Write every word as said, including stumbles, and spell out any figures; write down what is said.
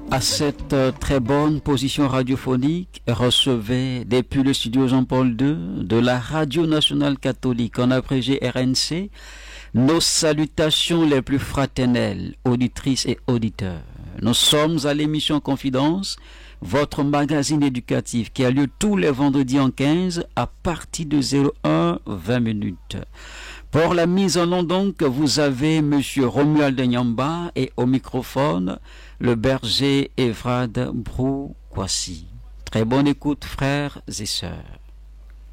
À cette euh, très bonne position radiophonique, recevez depuis le studio Jean-Paul deux de la Radio Nationale Catholique, en abrégé R N C, nos salutations les plus fraternelles, auditrices et auditeurs. Nous sommes à l'émission Confidence, votre magazine éducatif qui a lieu tous les vendredis en quinze à partir de zéro un vingt minutes. Pour la mise en onde donc, vous avez Monsieur Romuald Nyamba et au microphone, le berger Evrad Brou-Kwasi. Très bonne écoute, frères et sœurs.